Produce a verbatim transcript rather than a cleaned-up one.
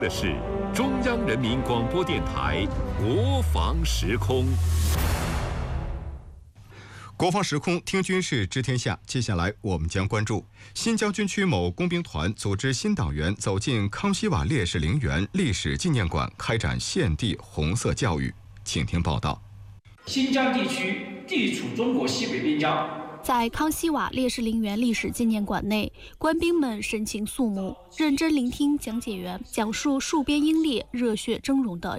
的是中央人民广播电台国防时空。 国防时空听军事知天下，接下来我们将关注新疆军区某工兵团组织新党员走进康熙瓦烈士陵园历史纪念馆，开展献帝红色教育。请听报道。 新疆地区地处中国西北边疆， 在康熙瓦烈士陵园历史纪念馆内，官兵们神情肃穆，认真聆听讲解员讲述戍边英烈热血峥嵘的